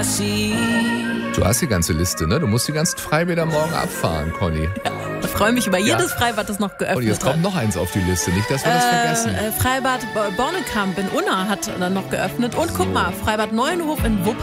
Du hast die ganze Liste, ne? Du musst die ganzen Freibäder morgen abfahren, Conny. Ja, ich freue mich über jedes Freibad, das noch geöffnet Und jetzt kommt noch eins auf die Liste, nicht, dass wir das vergessen. Freibad Bornekamp in Unna hat dann noch geöffnet. Und guck mal, Freibad Neuenhof in Wuppertal